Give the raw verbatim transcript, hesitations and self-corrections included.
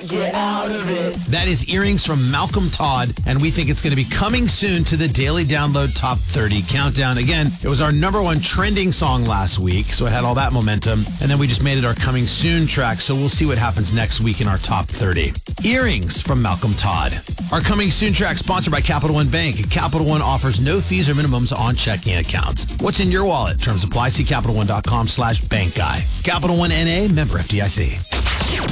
get out of it. That is Earrings from Malcolm Todd, and we think it's going to be coming soon to the Daily Download Top thirty Countdown. Again, it was our number one trending song last week, so it had all that momentum, and then we just made it our coming soon track, so we'll see what happens next week in our Top thirty. Earrings from Malcolm Todd. Our coming soon track sponsored by Capital One Bank. Capital One offers no fees or minimums on checking accounts. What's in your wallet? Terms apply. See CapitalOne.com slash bank guy. Capital One N A, member F D I C.